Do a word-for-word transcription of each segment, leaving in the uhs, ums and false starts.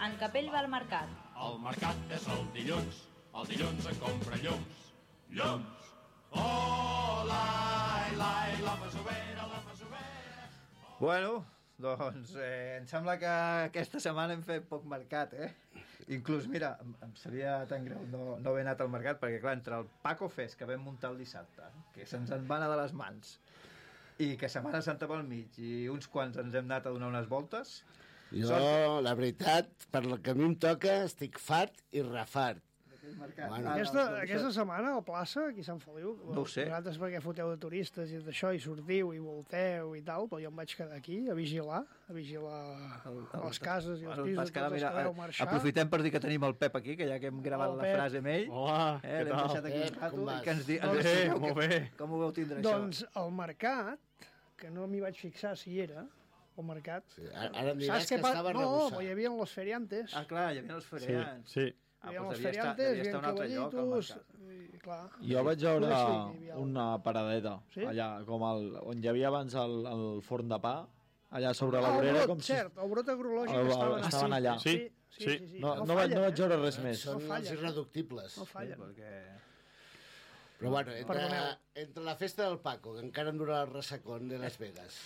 En Capell va al mercat. El mercat és el dilluns, el dilluns en compra llums. Llums! Oh, lai, lai, la masovera, la masovera. Bueno, doncs eh, em sembla que aquesta setmana hem fet poc mercat, eh? Inclús, mira, em, em seria tan greu no, no haver anat al mercat, perquè clar, entre el Paco Fest que vam muntar el dissabte, que se'ns en va anar de les mans, i que Setmana Santa pel mig, i uns quants ens hem anat a donar unes voltes... Jo, Sort... la veritat, per el que a mi em toca, estic fart i refart. Mercat. Bueno. Ah, Aquesta, no, aquesta setmana, a plaça, aquí a Sant Feliu, No ho sé. vosaltres perquè foteu de turistes i d'això, i sortiu i volteu i tal, però jo em vaig quedar aquí a vigilar, a vigilar El- el- les cases i els Bueno, pisos, vas quedar, tots els mira, que vau marxar. aprofitem per dir que tenim el Pep aquí, que ja que hem gravat El la Pep. frase amb ell, Hola, eh, què l'hem tal? deixat aquí Pep, un rato com i vas? que ens di... Doncs ens bé, expliqueu molt què- bé. Com ho veu tindre Doncs el mercat, que no m'hi vaig fixar si hi era, el mercat... Sí, ara, ara em diràs Saps que què pa- estava No, rebossat. hi havia els feriantes. això? Ah, clar, hi havia els Sí, feriants. sí. Ah, hi havia doncs els devia estar, feriantes, devia hi estar a un havia altre lloc, al cavallitos... mercat. I, clar, Jo vaig veure Potser sí que hi havia una paradeta, Sí? allà, com el, on hi havia abans el, el forn de pa, allà sobre la Ah, el vorera, brot, com si... cert, el brot agrològic El- el- estaven, estaven sí, allà. Sí, Sí, sí, sí. sí, sí. No, no, fallen, vaig, no vaig eh? veure res més. Són No fallen. els irreductibles. No fallen. Perquè... Però bueno, entre, Perdoneu. entre la festa del Paco, que encara em dura el ressacón de Las Vegas,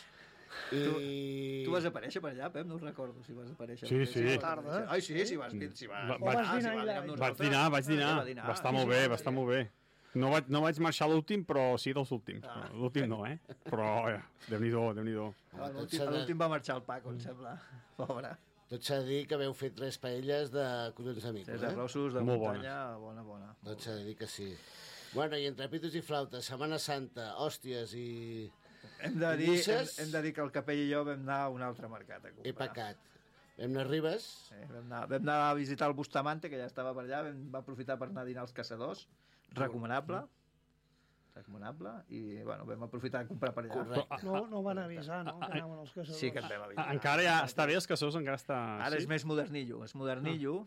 i... Tu vas aparèixer per allà, Pep? No us recordo si vas aparèixer. Sí, sí. vas Tarda. aparèixer. Ai, sí, sí, vas, si vas, Va- si vaig- vas, si dinar vas allà. amb Vaig nosaltres. dinar, vaig dinar. Ah, dinar. Va estar Sí, molt sí, bé, sí. va estar molt bé. No vaig, no vaig marxar a l'últim, però sí dels últims. Ah. L'últim no, eh? Però, eh, Déu-n'hi-do, Déu-n'hi-do. Ah, Tot L'últim s'ha de- l'últim va marxar el Paco, em sembla. Pobre. Tot s'ha de dir que veu fer tres paelles de collons de mico, Tres eh? arrossos de Molt muntanya, bona, bona. Tot s'ha de dir que sí. Bueno, i entre pitos i flautes, Setmana Santa, hòsties i... Hem de, I dir, hem, misses? hem de dir que el Capell i jo vam anar a un altre mercat a comprar. He pecat. Vam anar a Ribes, Sí, vam, anar, vam anar a visitar el Bustamante, que ja estava per allà, vam, va aprofitar per anar a dinar als caçadors, recomanable, recomanable, i bueno, vam aprofitar de comprar per allà. correcte. No, no van avisar, no?, que anaven els caçadors. Sí que et vam avisar. Encara ja està bé, els caçadors encara està... Ara sí? és més modernillo, és modernillo,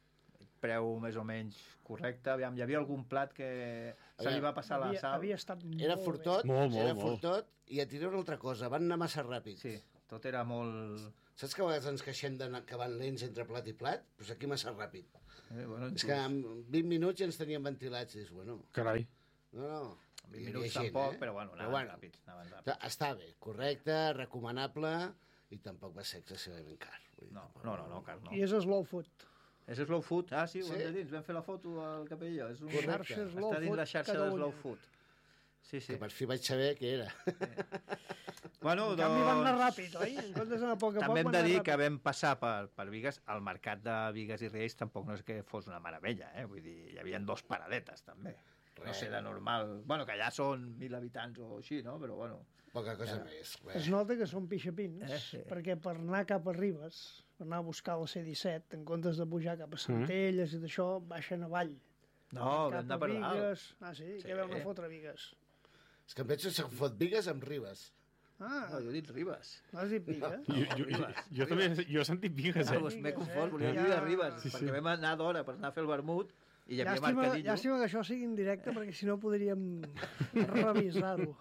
preu més o menys correcte. Aviam, hi havia algun plat que se li va passar la havia, sal. havia estat Era molt fortot, Molt, molt, era molt. fortot, i et diré una altra cosa, van anar massa ràpid. Sí, tot era molt... Saps que a vegades ens queixem d'anar que van lents entre plat i plat? Doncs pues aquí massa ràpid. Eh, bueno, És que en vint minuts ja ens teníem ventilats, i dius, bueno, Carai. no, no. vint hi havia minuts gent, tampoc, eh? però bueno, anaven ràpids, anaven ràpids. Està bé, correcte, recomanable, i tampoc va ser excessivament car. Vull dir, No, tampoc- no, no, no, car, no. I és slow food. És slow food? Ah, sí, ho Sí. hem de dir, ens vam fer la foto al Capell i jo. És un... Correcte. Xarxa Slow Està dins Food la xarxa de Catalunya. slow food. Sí, sí. Que per fi vaig saber què era. Bueno, En canvi van anar doncs, ràpid, oi? En comptes d'anar a poc a poc, també hem van de anar dir ràpid. que vam passar per, per Vigues. El mercat de Vigues i Riells tampoc no és que fos una meravella, eh? Vull dir, hi havia dos paradetes, també. No sé, de normal... Bueno, que ja són mil habitants o així, no? Però, bueno... Poca cosa més. Es Res. nota que són pixapins, Eh, sí. perquè per anar cap a Ribes, per anar a buscar la C disset, en comptes de pujar cap a Centelles i d'això, baixen avall. No, vam cap anar a per dalt. Vigues. Ah, sí? Sí. Què vam anar a fotre a Vigues? És que em penso que se'n fot Vigues amb Ribes. Ah, No, jo he dit Ribes. no has dit Vigues? Jo, jo, jo, jo també jo he sentit Vigues, Ah, eh? doncs m'he Vigues, confós, eh? volia Ja. dir de Ribes, Sí, sí. perquè vam anar d'hora per anar a fer el vermut i hi havia Llàstima, mercadillo. llàstima que això sigui en directe, perquè si no podríem revisar-ho.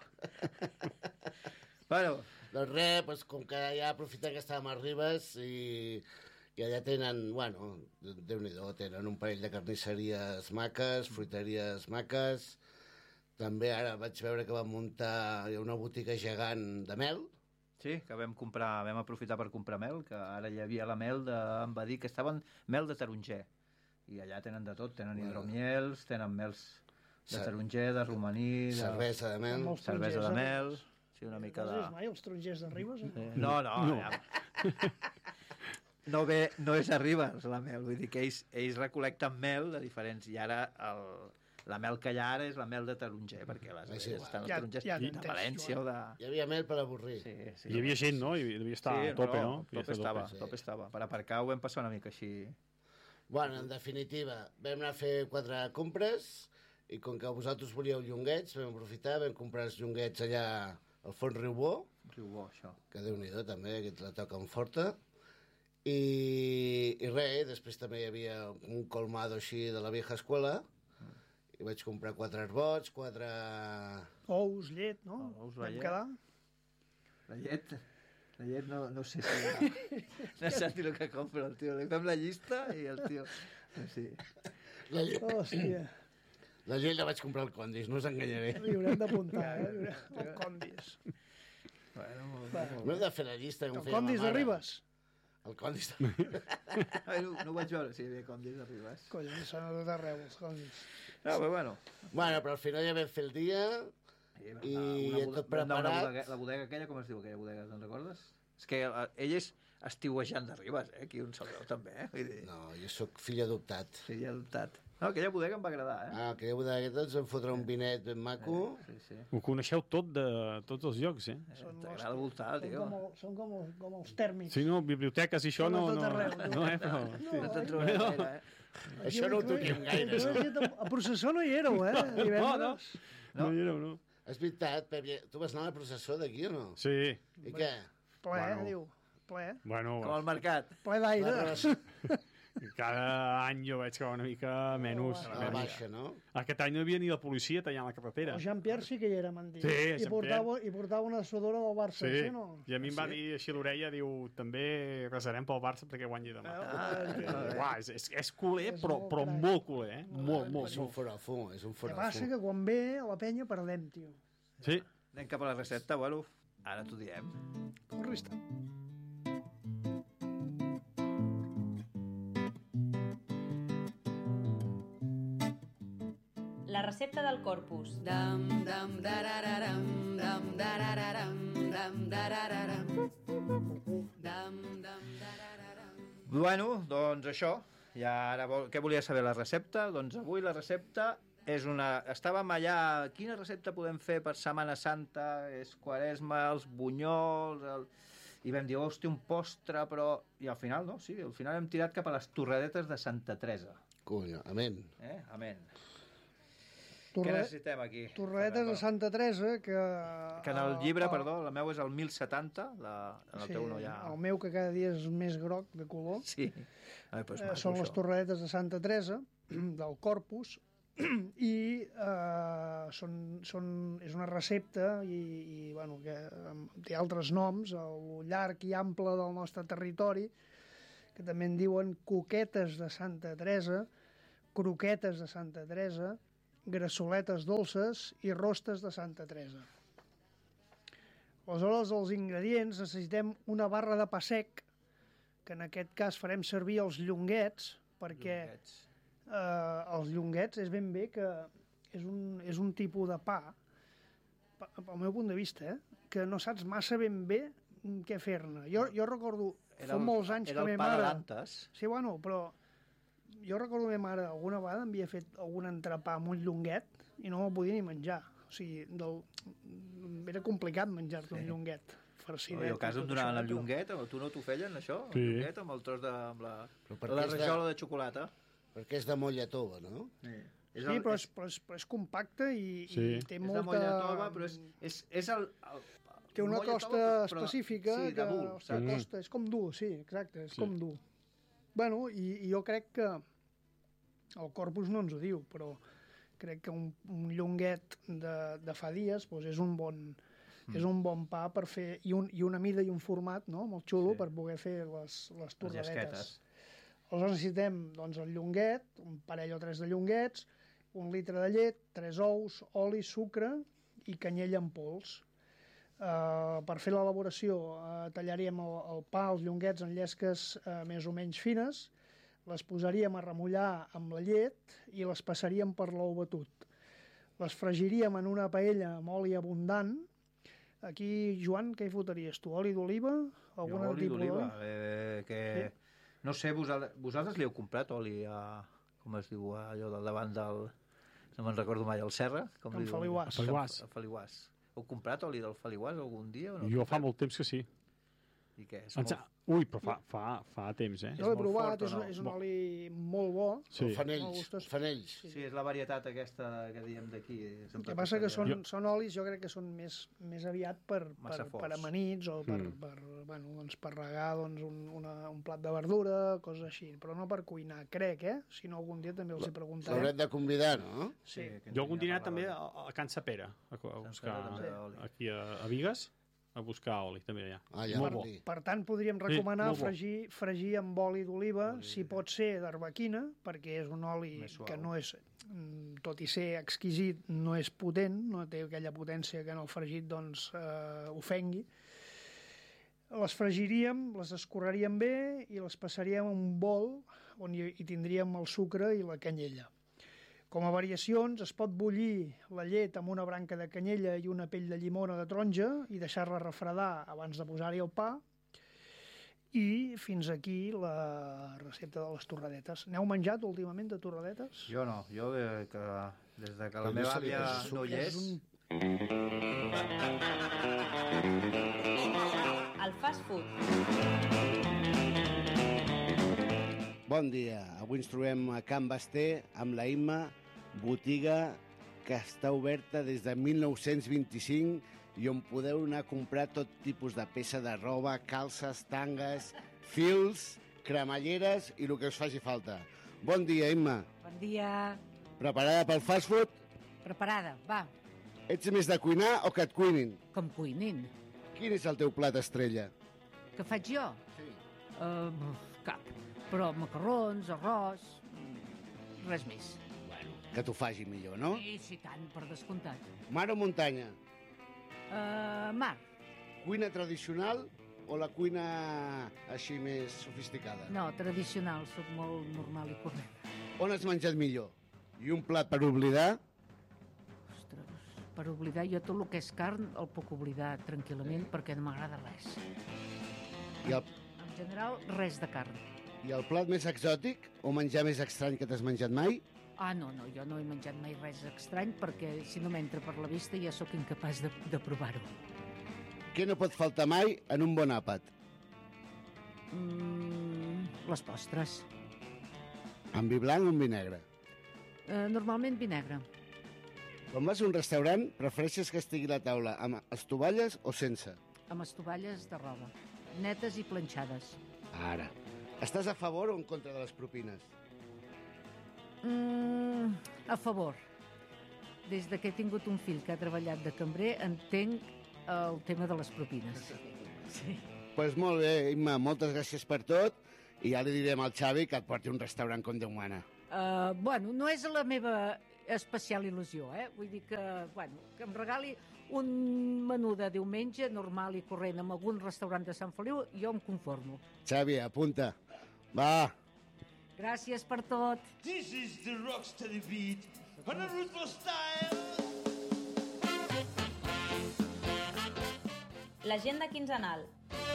Bueno, Doncs res, doncs, com que ja aprofitem que estàvem a Ribes i, i allà tenen, bueno, Déu-n'hi-do, tenen un parell de carnisseries maques, fruiteries maques. També ara vaig veure que van muntar una botiga gegant de mel. sí, que vam comprar, vam aprofitar per comprar mel, que ara hi havia la mel de... em va dir que estaven mel de taronger. I allà tenen de tot, tenen hidromiels, tenen mels de Cer- taronger, de romaní, de... Cervesa de mel. Amb els cervesa de tarongers, mel, eh? sí, una mica No de... has vist mai els tarongers de Ribes? Eh? Eh, No, no, no. Ja. No, ve, no és a Ribes la mel, vull dir que ells, ells recol·lecten mel de diferents, i ara el, la mel que hi ha ara és la mel de taronger, perquè les És abelles igual. estan els Ja- tarongers ja de t'entens, València o de... Hi havia mel per avorrir. Sí, sí, Hi havia gent, no? I devia estar sí, a tope, no? no? Devia Tope estar a estava, sí. tope estava. Per aparcar ho vam passar una mica així. Bueno, en definitiva, vam anar a fer quatre compres i com que vosaltres volíeu llonguets, vam aprofitar, vam comprar els llonguets allà al Font Riubó, Riu bo, això. que Déu-n'hi-do també, que et la toquen forta. I, i res, després també hi havia un colmado així de la vieja escuela, i vaig comprar quatre arbots, quatre... Ous, llet, no? Ous, Vam llet. quedar? La llet, La llet no, no sé si... No sap el que compra el tio. Li fem la llista i el tio... Sí. La llet, Hòstia, la llet la vaig comprar al Condis, no us enganyaré. li haurem d'apuntar, eh? El Condis. Bueno, molt, Va. molt M'heu de fer la llista que em El feia Condis ma de mare. Ribes. El Condis de... Ai, no, no ho vaig veure, si hi havia condis de Ribes. Collons, són a tot arreu, els Condis. No, però bueno. Bueno, però al final ja vam fer el dia I, i una, tot vam anar a una preparat. bodega, la bodega aquella, com es diu aquella bodega, te'n recordes? És que eh, ell és estiuejant de Ribes, eh? Aquí un se'l veu també, eh? Vull dir, No, jo sóc fill adoptat. sí, ja adoptat. No, aquella bodega em va agradar, eh? Ah, que deu d'aquest ens en fotrà un vinet ben maco. Sí, sí. Ho coneixeu tot de tots els llocs, eh? Eh, Són T'agrada voltar, Són tio. com, el, són com, el, com els tèrmics. Sí, no, biblioteques i això Són a no... tot No, arreu, tu. no, eh, però... No, No te'n trobaràs gaire, eh? Això no ho toquem gaire, no? A processó no hi éreu, eh? Divendres. No, no hi éreu, no. És veritat, Pep, ja- tu vas anar a la processó d'aquí o no? Sí, I què? Ple, Bueno. diu. Ple. bueno, Com al mercat. Ple La d'aire. relació cada any jo veig que va una mica menys. Oh, a la baixa, no? Aquest any no hi havia ni la policia tallant la carretera. El Jean-Pierre sí que hi era, m'han dit. Sí, I Jean-Pierre. portava, I portava una sudora del Barça, Sí, sí, no? i a mi em va dir així a l'orella, diu, també resarem pel Barça perquè guanyi demà. Ah, Eh, Uah, és, és, és culer, És però, molt però crac. molt culer, eh? Molt, molt, És un molt. forafú, és un Què passa? forafú. Que quan ve a la penya perdem, tio. Sí, Anem cap a la recepta, bueno, ara t'ho diem. Corrista. La recepta del corpus. Dam dam darararam, dam darararam, dam darararam. Dam dam darararam. Bueno, doncs això. I ara, vol... què volia saber la recepta? Doncs avui la recepta és una... Estàvem allà... Quina recepta podem fer per Setmana Santa? És Quaresma, els bunyols... El... I vam dir, hòstia, un postre, però... I al final, no? Sí, al final hem tirat cap a les torradetes de Santa Teresa. Conya, amén. Eh? Amén. Torre... Què necessitem aquí? Torredetes de Santa Teresa, que... Que en el llibre, el- perdó, la meu és el mil setanta, la... en el Sí, teu no hi ha... el meu, que cada dia és més groc de color. Sí. Ai, doncs Eh, maco, són les això. torredetes de Santa Teresa, del Corpus, i eh, són, són, és una recepta i, i bueno, que em- té altres noms, el llarg i ample del nostre territori, que també en diuen coquetes de Santa Teresa, croquetes de Santa Teresa, grassoletes dolces i rostes de Santa Teresa. Aleshores, els ingredients, necessitem una barra de pa sec, que en aquest cas farem servir els llonguets, perquè Llonguets. eh, els llonguets és ben bé que és un, és un tipus de pa, pa- pel meu punt de vista, eh, que no saps massa ben bé què fer-ne. Jo, jo recordo, fa el- molts anys era que el ma pa de mare... l'Antes. Sí, bueno, però jo recordo que ma mare alguna vegada em havia fet algun entrepà amb un llonguet i no me'l podia ni menjar. O sigui, del... era complicat menjar-te un llonguet. Farcidet. Jo a casa i em tot donaven això, el però- llonguet, amb- tu no t'ho feien, això? El Sí. llonguet amb el tros de... amb la, Però per la què és de- rajola de xocolata. Perquè és de molla tova, no? Sí, Sí, però és, però, és, però és compacte i, Sí. i té és molta... de molla tova, però és, és, és el, el... Té una molla costa tova, però- específica sí, que de dur, ostres, saps? costa, és com dur, sí, exacte, és Sí. com dur. Bueno, i, i jo crec que el corpus no ens ho diu, però crec que un, un llonguet de, de fa dies doncs és un bon mm. és un bon pa per fer i, un, i una mida i un format, no?, molt xulo, Sí. per poder fer les, les les torradetes. llesquetes. Aleshores necessitem doncs, el llonguet, un parell o tres de llonguets, un litre de llet, tres ous, oli, sucre i canyella en pols. Uh, per fer l'elaboració uh, tallaríem el, el pa, els llonguets en llesques uh, més o menys fines, les posaríem a remullar amb la llet i les passaríem per l'ou batut. Les fregiríem en una paella amb oli abundant. Aquí, Joan, què hi fotaries tu? Oli d'oliva? Jo, Algun oli tipus d'oliva, d'oli? eh, que... Sí. No sé, vosaltres, vosaltres li heu comprat oli a... com es diu, allò del davant del... no me'n recordo mai, el Serra? Com En li diuen? Feliuàs. Feliuàs. El Feliuàs. Heu comprat oli del Feliuàs algun dia o no? jo fa molt temps que sí. I què? És Em molt... sa- Ui, però fa, fa, fa temps, eh? Jo l'he molt provat, fort o és, no? és un oli molt bo. Sí. Molt Fanells, gustós. fanells. Sí, és la varietat aquesta que diem d'aquí. El que passa que són, Jo- són olis, jo crec que són més, més aviat per, per, Massa forts. per amanits o per, Mm. per, bueno, doncs per regar doncs, un, una, un plat de verdura, coses així, però no per cuinar, crec, eh? Si no, algun dia també els hi preguntaré. L'haurem de convidar, no? Sí. Jo algun dia he anat també a, a Can Sapera, a, a buscar Sapera també d'oli. aquí a, a Vigues, a buscar oli, també allà. Ah, ja, Molt bo. oli. Per tant, podríem recomanar molt bo. fregir, fregir amb oli d'oliva, si pot ser d'arbequina, perquè és un oli Més suau. que no és, mm, tot i ser exquisit, no és potent, no té aquella potència que en el fregit doncs, eh, ofengui. Les fregiríem, les escorreríem bé i les passaríem a un bol on hi, hi tindríem el sucre i la canyella. Com a variacions, es pot bullir la llet amb una branca de canyella i una pell de llimona de taronja i deixar-la refredar abans de posar-hi el pa. I fins aquí la recepta de les torradetes. N'heu menjat últimament de torradetes? Jo no, jo de, que, des de que la Però meva no sabia àvia que no hi és... un... El fast food. Bon dia, avui ens trobem a Can Basté amb la Imma, botiga que està oberta des de mil nou-cents vint-i-cinc i on podeu anar a comprar tot tipus de peça de roba, calces, tangues, fils, cremalleres i el que us faci falta. Bon dia, Imma. Bon dia. Preparada pel fast food? Preparada, va, Ets més de cuinar o que et cuinin? com cuinin. Quin és el teu plat estrella? Què faig jo? Sí. Uh, cap. Però macarrons, arròs, mm, res més. Bueno, que t'ho faci millor, no? Sí, sí, tant, per descomptat. Mar o muntanya? Uh, mar, Cuina tradicional o la cuina així més sofisticada? no, tradicional, sóc molt normal i corrent. On has menjat millor? I un plat per oblidar? Ostres, per oblidar, jo tot el que és carn el puc oblidar tranquil·lament perquè no m'agrada res. I el, En general, res de carn. I el plat més exòtic o menjar més estrany que t'has menjat mai? Ah, no, no, jo no he menjat mai res estrany perquè si no m'entra per la vista ja sóc incapaç de, de provar-ho. Què no pot faltar mai en un bon àpat? Mm, les postres. En vi blanc o en vi negre? Uh, normalment vi negre. Quan vas a un restaurant, prefereixes que estigui la taula amb estovalles o sense? Amb estovalles de roba, netes i planxades. Ara. Estàs a favor o en contra de les propines? Mm, a favor. Des de que he tingut un fill que ha treballat de cambrer, entenc el tema de les propines. Sí. Doncs pues molt bé, Imma, moltes gràcies per tot i ja li direm al Xavi que et porti a un restaurant com Déu mana. Uh, bueno, no és la meva especial il·lusió, eh? Vull dir que, bueno, que em regali un menú de diumenge normal i corrent amb algun restaurant de Sant Feliu, jo em conformo. Xavi, apunta. Va. Gràcies per tot. This is the rocksteady beat on a ruthless style. L'agenda quinzenal.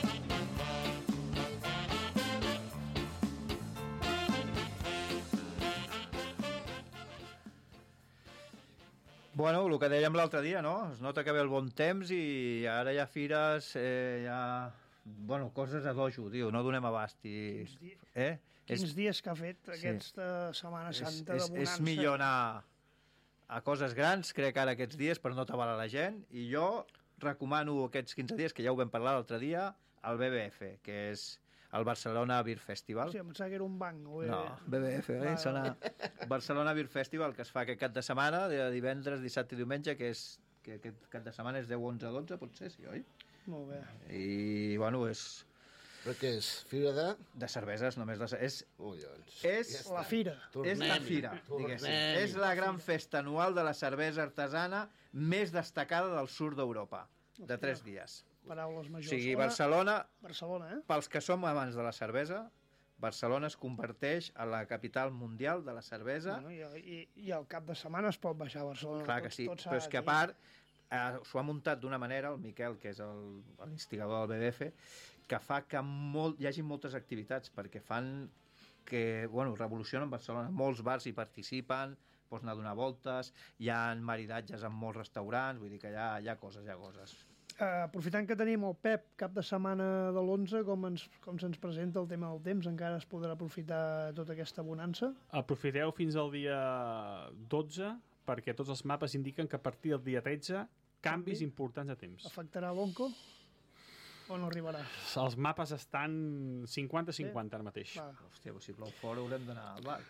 Bueno, el que dèiem l'altre dia, no? Es nota que ve el bon temps i ara hi ha fires, eh, hi ha... Bueno, coses a dojo, tio, no donem abast. I... Quins dies, Eh? quins És, dies que ha fet Sí. aquesta Setmana és, Santa és, de bonança. és millor anar a coses grans, crec, ara aquests dies, per no tabalar la gent. I jo recomano aquests quinze dies, que ja ho vam parlar l'altre dia, al B B F, que és el Barcelona Beer Festival. Sí, em pensava que era un banc. O No, era... B B F, eh? Vale, Sona... Barcelona Beer Festival, que es fa aquest cap de setmana, de divendres, dissabte i diumenge, que és que aquest cap de setmana és deu, onze, dotze, potser, sí, oi? Molt bé. I, bueno, és Però què és? Fira de... de cerveses, només de... És, Ui, doncs... és, ja està. La fira. és la fira, diguéssim. És la gran festa anual de la cervesa artesana més destacada del sud d'Europa, de tres dies. Paraules O majors. sigui, Ona- Barcelona, Barcelona, eh? pels que som amants de la cervesa, Barcelona es converteix a la capital mundial de la cervesa. Bueno, i, i, I al cap de setmana es pot baixar a Barcelona. Clar tot, que sí, tot s'ha però és de que a dir. part eh, s'ho ha muntat d'una manera, el Miquel, que és el- l'instigador del B B F, que fa que molt, hi hagi moltes activitats, perquè fan que, bueno, revolucionen Barcelona. Molts bars hi participen, pots anar a donar voltes, hi ha maridatges en molts restaurants, vull dir que hi ha, hi ha coses, hi ha coses. Uh, aprofitant que tenim el Pep cap de setmana de l'onze, com, ens, com se'ns presenta el tema del temps, encara es podrà aprofitar tota aquesta bonança? Aprofiteu fins al dia dotze, perquè tots els mapes indiquen que a partir del dia tretze canvis Canvi? importants de temps. Afectarà l'Onco o no arribarà? Els mapes estan cinquanta cinquanta ara mateix. Va. Hòstia, però si plou fora haurem d'anar al bar.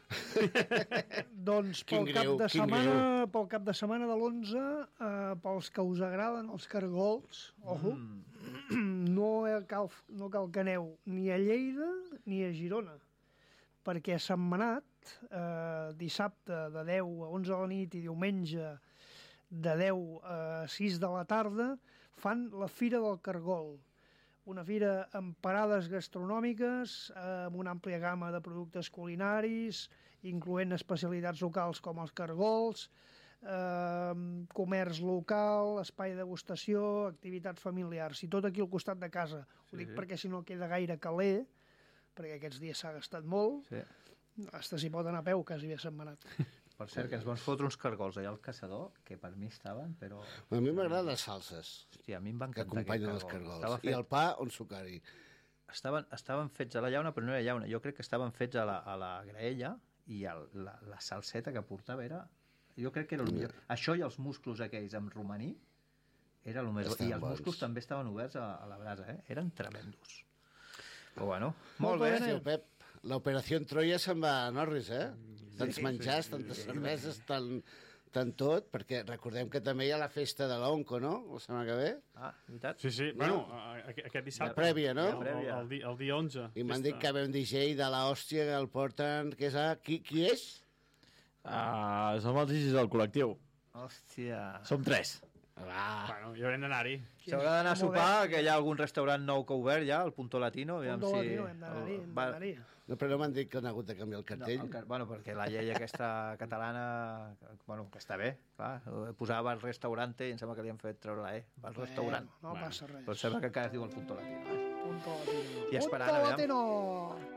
Doncs pel Quin cap, greu, de quin setmana, pel cap de setmana de l'onze, eh, pels que us agraden els cargols, ojo, mm. no, cal, no cal que aneu ni a Lleida ni a Girona, perquè a Sentmenat, eh, dissabte de deu a onze de la nit i diumenge de deu a sis de la tarda, fan la Fira del Cargol. Una fira amb parades gastronòmiques, amb una àmplia gamma de productes culinaris, incloent especialitats locals com els cargols, eh, comerç local, espai de degustació, activitats familiars, i tot aquí al costat de casa. Ho Sí. dic perquè si no queda gaire caler, perquè aquests dies s'ha gastat molt, Sí. hasta s'hi pot anar a peu, quasi bé Sentmenat. Per cert, que ens van fotre uns cargols allà al caçador, que per mi estaven, però... A mi m'agraden les salses Hòstia, a mi em van que encantar acompanyen aquest els cargol. cargols. Estava I fet... el pa on sucari. estaven, estaven fets a la llauna, però no era llauna. Jo crec que estaven fets a la, a la graella i el, la, la salseta que portava era... Jo crec que era el millor. Això i els musclos aquells amb romaní era el més bo. Estan I els bons. musclos també estaven oberts a, a la brasa, eh? Eren tremendos. Però bueno, Molt molt bé. bé. Sí, el Pep, l'operació Troia se'n va a Norris, eh? Tants menjars, tantes cerveses, tant, tant tot, perquè recordem que també hi ha la festa de l'Onco, no? La setmana que ve. Ah, veritat? Sí, sí. Bueno, a- a- aquest dissabte. La prèvia, no? El, el, el, di- el dia onze. I m'han dit Festa. que ve un D J de l'hòstia que el porten... Que és a... qui, qui és? Uh, som els ixis del col·lectiu. Hòstia. Som tres. Va. Bueno, hi haurem d'anar-hi. S'haurà d'anar a sopar, que hi ha algun restaurant nou que ha obert ja, el Punto Latino. aviam Punto si... Latino, hem d'anar-hi, hem Va- d'anar-hi. No, però no m'han dit que han hagut de canviar el No, cartell. el car... Bueno, perquè la llei aquesta catalana, bueno, que està bé, clar, posava el restaurante i em sembla que li han fet treure la E, va al restaurant. Bueno, no passa res. Però sembla que encara es diu el Punto Latino. Eh? Punto Latino. I esperant, Punto aviam. Latino!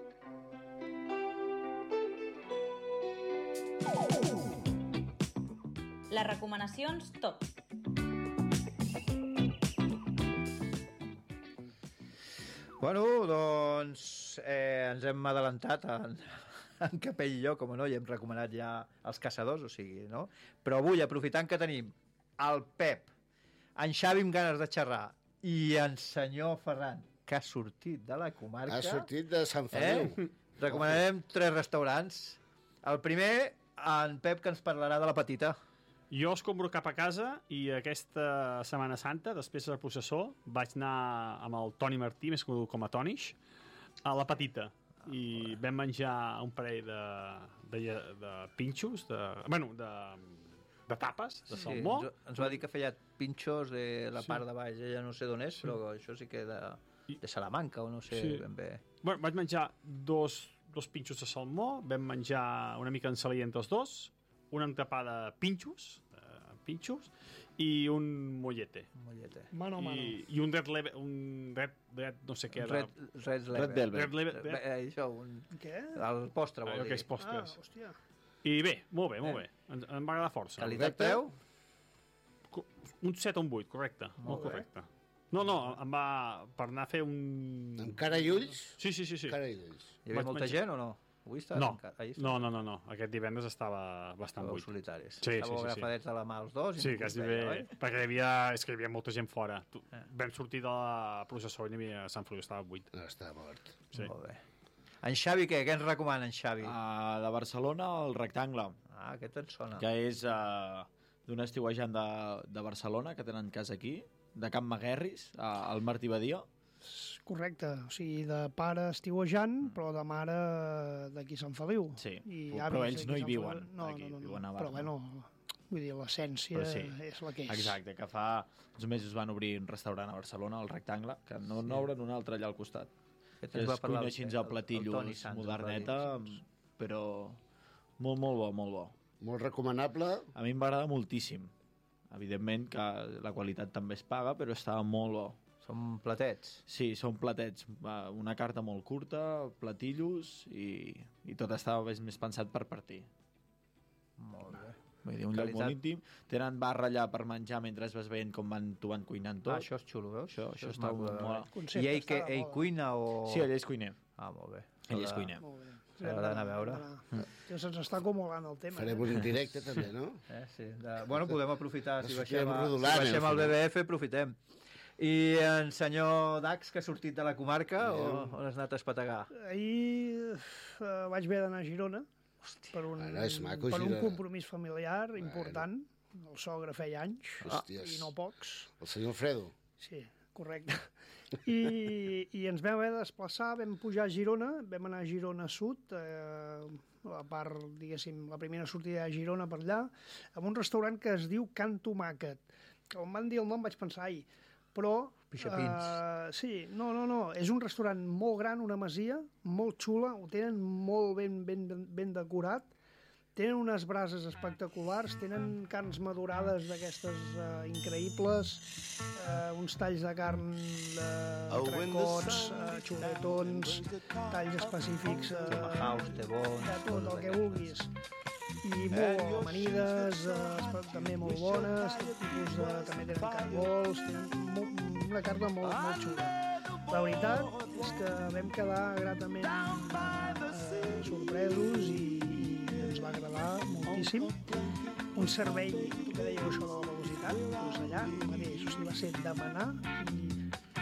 Les recomanacions top. Bueno, doncs eh, ens hem adelantat en, en Capell i jo, com no, i hem recomanat ja els caçadors, o sigui, no? Però avui, aprofitant que tenim el Pep, en Xavi amb ganes de xerrar i en senyor Ferran, que ha sortit de la comarca... Ha sortit de Sant Feliu. Eh? Recomanarem tres restaurants. El primer, en Pep, que ens parlarà de la petita. Jo escombro cap a casa i aquesta Setmana Santa, després de la processó, vaig anar amb el Toni Martí, més conegut com a Tonish, a la petita. I vam menjar un parell de, de, de pinxos, de, bueno, de, de tapes, de salmó. ens, ens va dir que feia pinxos de la Sí. part de baix, ella no sé d'on és, Sí. però això sí que de, de Salamanca, o no sé Sí. ben bé. Bueno, vaig menjar dos, dos pinxos de salmó, vam menjar una mica ensaladilla entre els dos, una entapà de pinxos, de pinxos, i un mollete. Mollete. Mano a mano. I, i un red, leve, un red, red no sé què. Red, red, Red Velvet. Red Velvet. Bé, eh, això, un, Què? el postre, vol Allò dir. que és postres. Ah, hòstia. I bé, molt bé, molt Eh. bé. Em, em va agradar força. Qualitat preu? Co- Un set o un vuit, correcte. Molt, Molt bé. correcte. No, no, em va... Per anar a fer un... Amb cara i ulls? Sí, sí, sí. sí. Cara i ulls. Hi havia Vaig molta menjar- gent o no? Avui estàs No, encara- ahir no, no, no, no. Aquest divendres estava bastant Estàveu buit. solitaris. Sí, sí, Estàveu sí, sí. agafadets de la mà els dos. i Sí, ningú quasi us bé, veia, oi? perquè hi havia, és que hi havia molta gent fora. Tu, Eh. vam sortir de la processó i n'hi havia a Sant Feliu, estava buit. No, està mort. Sí. Molt bé. En Xavi, què? Què ens recomana en Xavi? Uh, de Barcelona, el Rectangle, Ah, aquest ens sona. que és uh, d'un estiuejant de, de Barcelona, que tenen casa aquí, de Can Maguerris, uh, al Martí Badia. Correcte, o sigui, de pare estiuejant, però de mare d'aquí Sant Feliu. Sí, I però avis ells d'aquí no hi Sant viuen, Feliu. No, aquí, no, no, viuen a no. Però Barna. bueno, vull dir, l'essència Però sí. és la que és. Exacte, que fa uns mesos van obrir un restaurant a Barcelona, el Rectangle, que no n'obren un altre allà al costat. Aquest Que ens és va parlar cuina el- així el- a el Toni platillos Sanz, moderneta, ens va dir. però molt, molt bo, molt bo. Molt recomanable. A mi em va agradar moltíssim. Evidentment que la qualitat també es paga, però estava molt bo. Són platets. Sí, són platets, va, una carta molt curta, platillos, i, i tot estava més, més pensat per partir. Molt bé. Vull dir, un lloc Qualitat. molt íntim. Tenen barra allà per menjar mentre vas veient com van, tu van cuinant tot. Ah, això és xulo, veus? Això, això és està maco de molt... veure. molt... Concepte I ell, que, està de ell moda. cuina o...? Sí, ell és cuiner. Ah, molt bé. Ell és S'ha de- cuiner. Molt bé. S'ha d'anar a veure. Ja se'ns està acumulant el tema. Farem un directe també, no? Eh, sí. De... Bueno, podem aprofitar, si Ens baixem, fiquem a, si rodolant, baixem al al B final. B F, aprofitem. I en senyor Dax, que ha sortit de la comarca, o on has anat a espetegar? Ahir eh, vaig haver d'anar a Girona, per un, Ara és maco, per un gira. compromís familiar important. El sogre feia anys, Hòsties. i no pocs. El senyor Alfredo. Sí, correcte. I, i ens vam haver de desplaçar, vam pujar a Girona, vam anar a Girona Sud, eh, a part, diguéssim, la primera sortida a Girona per allà, amb un restaurant que es diu Can Tomàquet. Que on van dir el nom vaig pensar, ai, però... Pixapins. Uh, sí, no, no, no, és un restaurant molt gran, una masia, molt xula, ho tenen molt ben, ben, ben decorat, tenen unes brases espectaculars, tenen carns madurades d'aquestes uh, increïbles, uh, uns talls de carn de tracots, uh, xuletons, talls específics, uh, House, té bon... de tot el que vulguis. I molt amanides, uh, també molt bones, tipus de, també tenen cargols, tenen molt, una carta molt, molt xula. La veritat és que vam quedar gratament uh, sorpresos i ens va agradar moltíssim. Un servei, tu que dèieu això de la velocitat, doncs allà mateix, o sigui, va ser demanar i